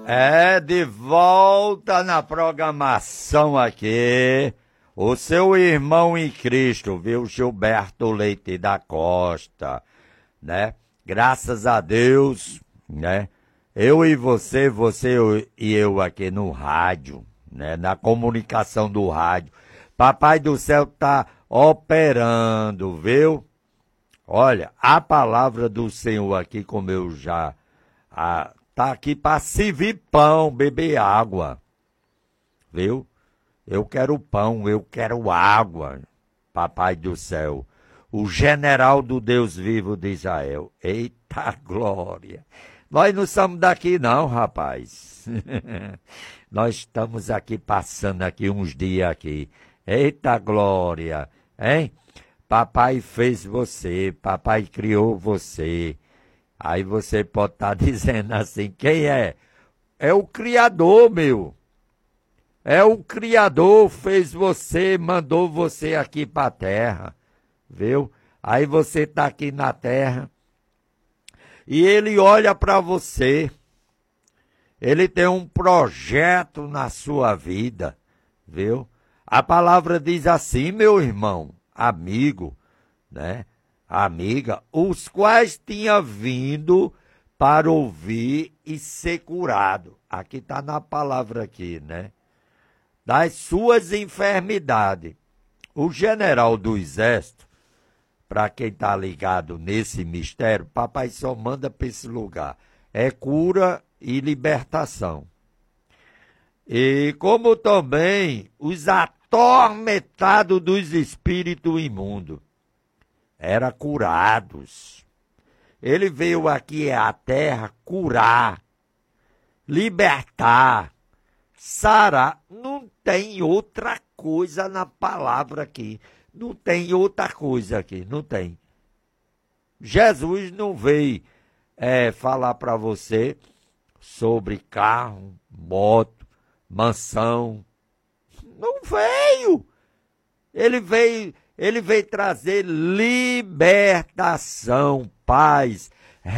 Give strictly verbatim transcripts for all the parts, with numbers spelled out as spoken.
É, de volta na programação aqui, o seu irmão em Cristo, viu, Gilberto Leite da Costa, né? Graças a Deus, né? Eu e você, você e eu aqui no rádio, né? Na comunicação do rádio. Papai do céu tá operando, viu? Olha, a palavra do Senhor aqui, como eu já... A, tá aqui para servir pão, beber água, viu? Eu quero pão, eu quero água, papai do céu. O general do Deus vivo de Israel. Eita glória! Nós não somos daqui não, rapaz. Nós estamos aqui, passando aqui uns dias aqui. Eita glória, hein? Papai fez você, papai criou você. Aí você pode estar dizendo assim, quem é? É o Criador, meu. É o Criador, fez você, mandou você aqui para a terra, viu? Aí você está aqui na terra e ele olha para você. Ele tem um projeto na sua vida, viu? A palavra diz assim, meu irmão, amigo, né? Amiga, os quais tinha vindo para ouvir e ser curado. Aqui está na palavra aqui, né? Das suas enfermidades. O general do exército, para quem está ligado nesse mistério, papai só manda para esse lugar. É cura e libertação. E como também os atormentados dos espíritos imundos. Era curados. Ele veio aqui à terra curar, libertar, sarar. Não tem outra coisa na palavra aqui. Não tem outra coisa aqui, não tem. Jesus não veio é, falar para você sobre carro, moto, mansão. Não veio. Ele veio... Ele veio trazer libertação, paz,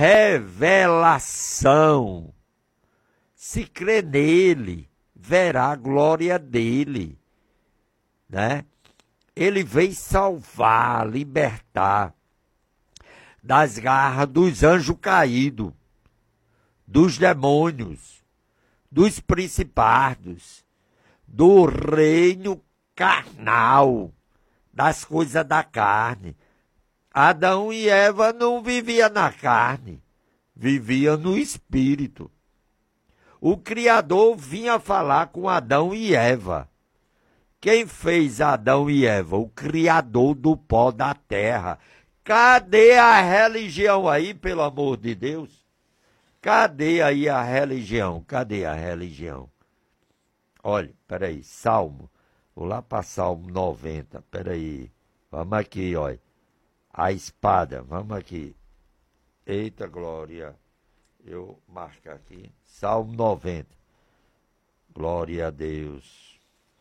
revelação. Se crê nele, verá a glória dele, né? Ele veio salvar, libertar das garras dos anjos caídos, dos demônios, dos principados, do reino carnal, das coisas da carne. Adão e Eva não viviam na carne, viviam no espírito. O Criador vinha falar com Adão e Eva. Quem fez Adão e Eva? O Criador do pó da terra. Cadê a religião aí, pelo amor de Deus? Cadê aí a religião? Cadê a religião? Olha, peraí, Salmo. Vou lá para Salmo noventa, peraí, vamos aqui, olha, a espada, vamos aqui, eita glória, eu marco aqui, Salmo noventa, glória a Deus,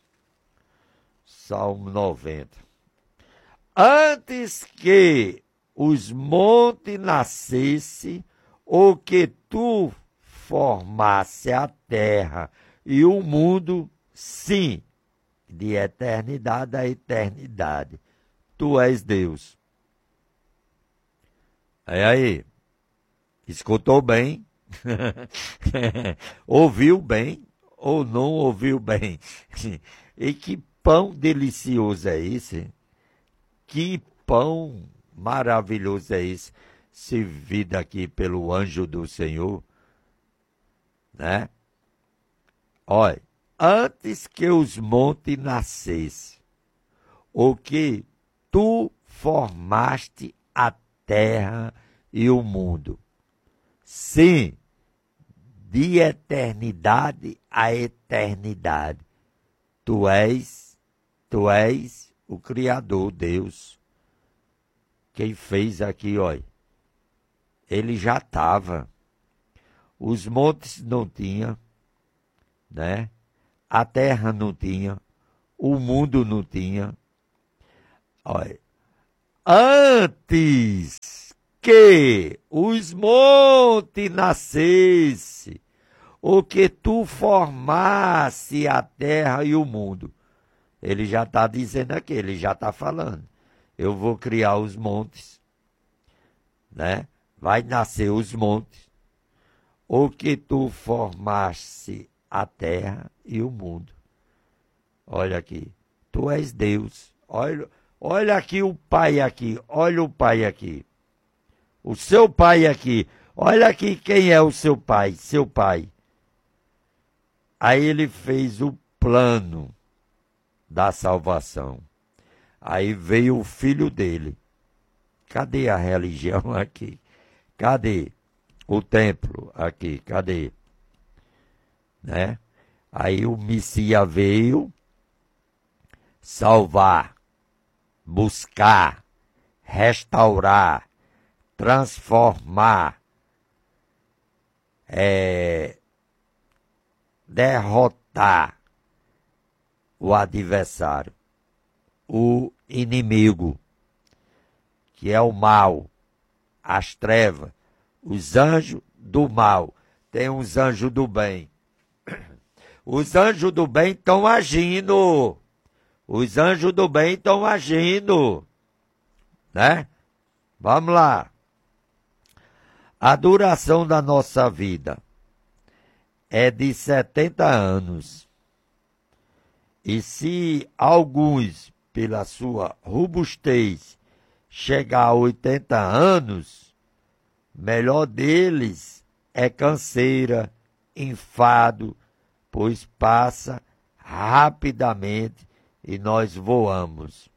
Salmo noventa, antes que os montes nascessem, ou que tu formasse a terra e o mundo, sim, de eternidade a eternidade. Tu és Deus. É aí. Escutou bem? Ouviu bem ou não ouviu bem? E que pão delicioso é esse? Que pão maravilhoso é esse? Servido aqui pelo anjo do Senhor. Né? Olha. Antes que os montes nascessem, ou que tu formaste a terra e o mundo. Sim, de eternidade a eternidade. Tu és, tu és o Criador, Deus. Quem fez aqui, olha, ele já estava. Os montes não tinham, né? A terra não tinha, o mundo não tinha. Olha, antes que os montes nascessem, ou que tu formasse a terra e o mundo. Ele já está dizendo aqui, ele já está falando. Eu vou criar os montes, né? Vai nascer os montes, ou que tu formasse a terra e o mundo. Olha aqui, tu és Deus. Olha, olha aqui o pai aqui, olha o pai aqui. O seu pai aqui, olha aqui quem é o seu pai, seu pai. Aí ele fez o plano da salvação. Aí veio o filho dele. Cadê a religião aqui? Cadê o templo aqui? Cadê? Né? Aí o Messias veio salvar, buscar, restaurar, transformar, é, derrotar o adversário, o inimigo, que é o mal, as trevas, os anjos do mal. Tem os anjos do bem. Os anjos do bem estão agindo. Os anjos do bem estão agindo. Né? Vamos lá. A duração da nossa vida é de setenta anos. E se alguns, pela sua robustez, chegar a oitenta anos, melhor deles é canseira, enfado, pois passa rapidamente e nós voamos.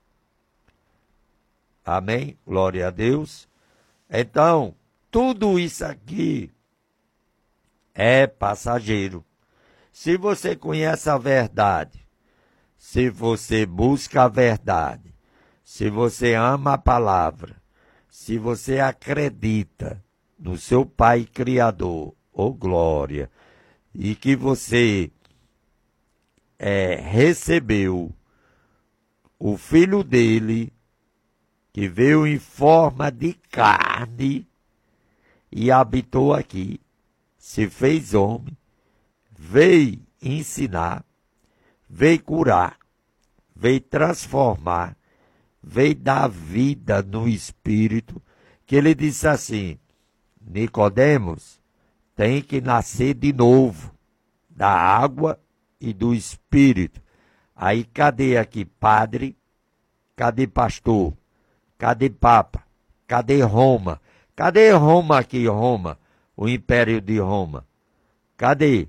Amém? Glória a Deus. Então, tudo isso aqui é passageiro. Se você conhece a verdade, se você busca a verdade, se você ama a palavra, se você acredita no seu Pai Criador, ou glória, e que você é, recebeu o Filho dele, que veio em forma de carne e habitou aqui, se fez homem, veio ensinar, veio curar, veio transformar, veio dar vida no Espírito, que ele disse assim, Nicodemos tem que nascer de novo, da água e do Espírito. Aí cadê aqui padre? Cadê pastor? Cadê papa? Cadê Roma? Cadê Roma aqui, Roma? O Império de Roma. Cadê?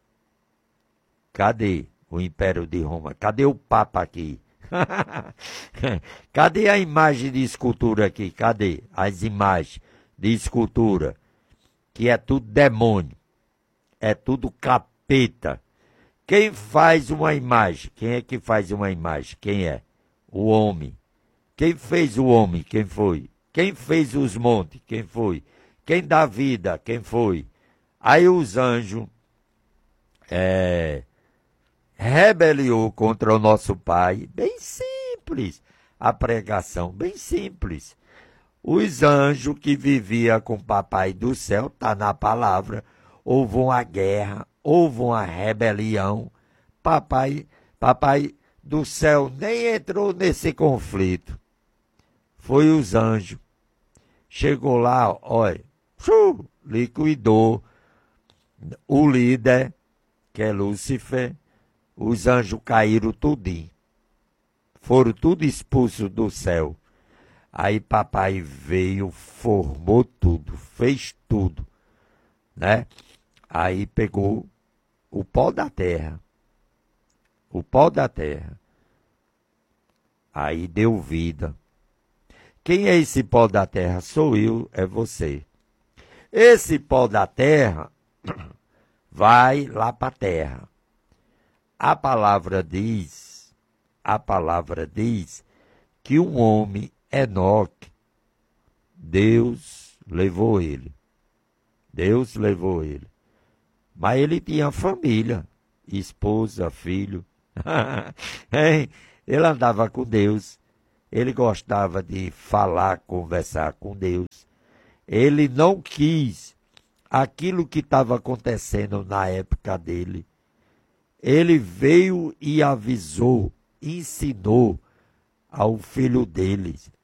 Cadê o Império de Roma? Cadê o papa aqui? Cadê a imagem de escultura aqui? Cadê as imagens de escultura? Que é tudo demônio. É tudo capeta. Quem faz uma imagem? Quem é que faz uma imagem? Quem é? O homem. Quem fez o homem? Quem foi? Quem fez os montes? Quem foi? Quem dá vida? Quem foi? Aí os anjos é, rebeliou contra o nosso Pai. Bem simples a pregação, bem simples. Os anjos que viviam com o Papai do céu, está na palavra, houve uma guerra, houve uma rebelião. Papai, papai do céu nem entrou nesse conflito. Foi os anjos. Chegou lá, olha, liquidou o líder, que é Lúcifer. Os anjos caíram tudinho. Foram tudo expulsos do céu. Aí papai veio, formou tudo, fez tudo, né? Aí pegou o pó da terra, o pó da terra. Aí deu vida. Quem é esse pó da terra? Sou eu, é você. Esse pó da terra vai lá para a terra. A palavra diz, a palavra diz que um homem, Enoque, Deus levou ele. Deus levou ele. Mas ele tinha família, esposa, filho. Ele andava com Deus. Ele gostava de falar, conversar com Deus. Ele não quis aquilo que estava acontecendo na época dele. Ele veio e avisou, ensinou ao filho dele.